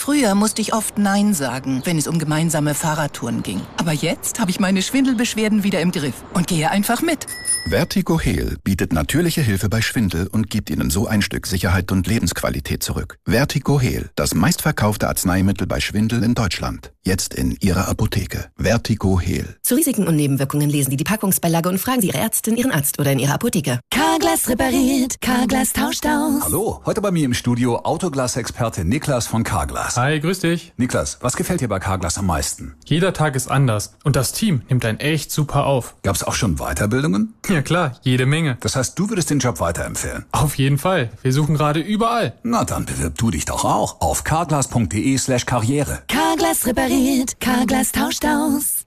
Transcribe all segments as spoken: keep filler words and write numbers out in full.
Früher musste ich oft Nein sagen, wenn es um gemeinsame Fahrradtouren ging. Aber jetzt habe ich meine Schwindelbeschwerden wieder im Griff und gehe einfach mit. Vertigo Heal bietet natürliche Hilfe bei Schwindel und gibt Ihnen so ein Stück Sicherheit und Lebensqualität zurück. Vertigo Heal, das meistverkaufte Arzneimittel bei Schwindel in Deutschland. Jetzt in Ihrer Apotheke. Vertigo Heal. Zu Risiken und Nebenwirkungen lesen Sie die Packungsbeilage und fragen Sie Ihre Ärztin, Ihren Arzt oder in Ihrer Apotheke. Carglass repariert, Carglass tauscht aus. Hallo, heute bei mir im Studio Autoglas-Experte Niklas von Carglass. Hi, grüß dich. Niklas, was gefällt dir bei Carglass am meisten? Jeder Tag ist anders und das Team nimmt einen echt super auf. Gab's auch schon Weiterbildungen? Ja klar, jede Menge. Das heißt, du würdest den Job weiterempfehlen? Auf jeden Fall. Wir suchen gerade überall. Na, dann bewirb du dich doch auch auf carglass.de slash karriere. Carglass repariert, Carglass tauscht aus.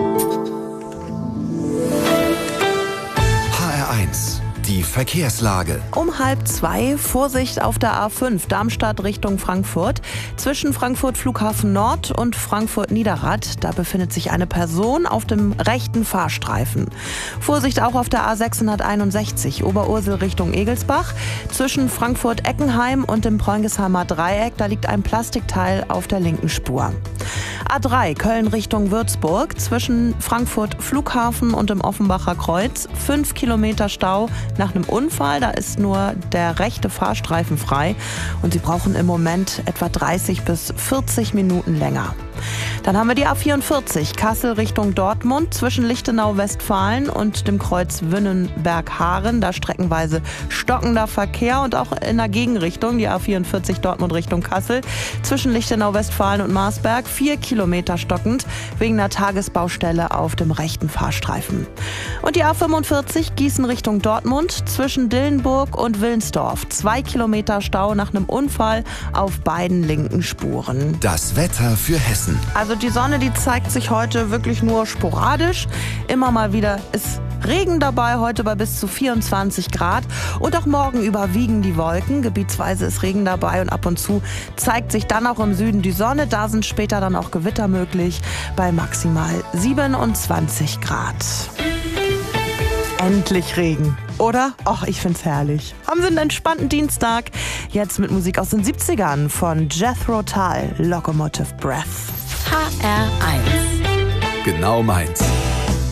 H R eins. Die Verkehrslage. Um halb zwei, Vorsicht auf der A fünf, Darmstadt Richtung Frankfurt. Zwischen Frankfurt Flughafen Nord und Frankfurt Niederrad, da befindet sich eine Person auf dem rechten Fahrstreifen. Vorsicht auch auf der A sechshunderteinundsechzig, Oberursel Richtung Egelsbach. Zwischen Frankfurt Eckenheim und dem Preungesheimer Dreieck, da liegt ein Plastikteil auf der linken Spur. A drei, Köln Richtung Würzburg, zwischen Frankfurt Flughafen und dem Offenbacher Kreuz. Fünf Kilometer Stau nach einem Unfall, da ist nur der rechte Fahrstreifen frei und Sie brauchen im Moment etwa dreißig bis vierzig Minuten länger. Dann haben wir die A vierundvierzig, Kassel Richtung Dortmund, zwischen Lichtenau-Westfalen und dem Kreuz Wünnenberg-Haaren. Da streckenweise stockender Verkehr und auch in der Gegenrichtung, die A vierundvierzig Dortmund Richtung Kassel, zwischen Lichtenau-Westfalen und Marsberg, vier Kilometer stockend, wegen einer Tagesbaustelle auf dem rechten Fahrstreifen. Und die A fünfundvierzig, Gießen Richtung Dortmund, zwischen Dillenburg und Willensdorf, zwei Kilometer Stau nach einem Unfall auf beiden linken Spuren. Das Wetter für Hessen. Also die Sonne, die zeigt sich heute wirklich nur sporadisch. Immer mal wieder ist Regen dabei, heute bei bis zu vierundzwanzig Grad. Und auch morgen überwiegen die Wolken. Gebietsweise ist Regen dabei und ab und zu zeigt sich dann auch im Süden die Sonne. Da sind später dann auch Gewitter möglich bei maximal siebenundzwanzig Grad. Endlich Regen, oder? Ach, ich find's herrlich. Haben Sie einen entspannten Dienstag? Jetzt mit Musik aus den siebzigern von Jethro Tull, Locomotive Breath. H R eins. Genau meins.